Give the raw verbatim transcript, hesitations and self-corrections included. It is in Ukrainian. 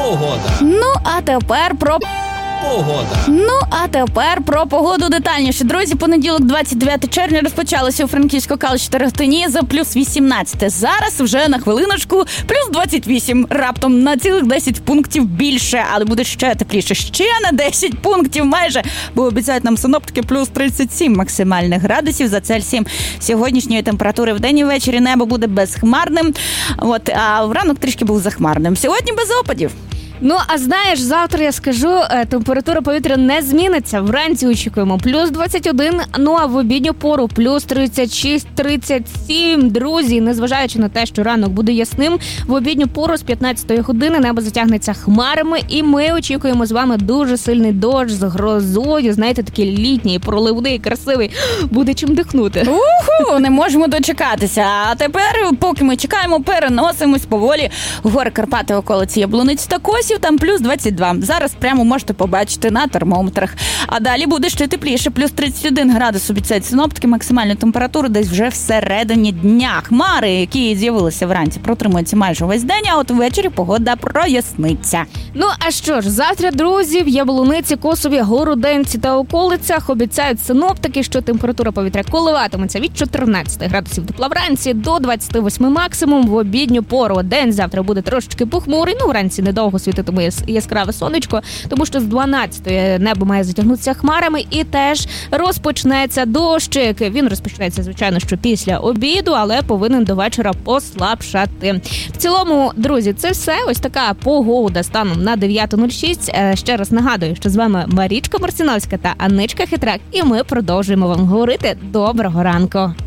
Погода. Ну, а тепер про... Погода. Ну, а тепер про погоду детальніше. Друзі, понеділок, двадцять дев'яте червня, розпочалося у Франківську-Калуші та Рахтині за плюс вісімнадцять. Зараз вже на хвилиночку плюс двадцять вісім. Раптом на цілих десять пунктів більше, але буде ще тепліше. Ще на десять пунктів майже, бо обіцяють нам синоптики плюс тридцять сім максимальних градусів за Цельсієм. Сьогоднішньої температури в день і ввечері небо буде безхмарним, от, а вранок трішки був захмарним. Сьогодні без опадів. Ну, а знаєш, завтра, я скажу, температура повітря не зміниться. Вранці очікуємо плюс двадцять один, ну а в обідню пору плюс тридцять шість тридцять сім. Друзі, незважаючи на те, що ранок буде ясним, в обідню пору з п'ятнадцятої години небо затягнеться хмарами, і ми очікуємо з вами дуже сильний дощ з грозою. Знаєте, такий літній, проливний, красивий. Буде чим дихнути. Уху, не можемо дочекатися. А тепер, поки ми чекаємо, переносимось поволі в гори Карпати, околиці Яблуниць та Косів. Там плюс двадцять два. Зараз прямо можете побачити на термометрах. А далі буде ще тепліше. Плюс тридцять один градус обіцяють синоптики. Максимальну температуру десь вже всередині дня. Хмари, які з'явилися вранці, протримуються майже весь день, а от ввечері погода проясниться. Ну, а що ж, завтра, друзі, в Яблуниці, Косові, Городенці та околицях обіцяють синоптики, що температура повітря коливатиметься від чотирнадцяти градусів тепла вранці до двадцяти восьми максимум в обідню пору. День завтра буде трошечки похмурий, ну, вранці недовго світитиме яскраве сонечко, тому що з дванадцятої небо має затягнутися хмарами і теж розпочнеться дощик. Він розпочнеться, звичайно, що після обіду, але повинен до вечора послабшати. В цілому, друзі, це все. Ось така погода станом на дев'ята нуль шість. Ще раз нагадую, що з вами Марічка Марціновська та Аничка Хитрак, і ми продовжуємо вам говорити доброго ранку.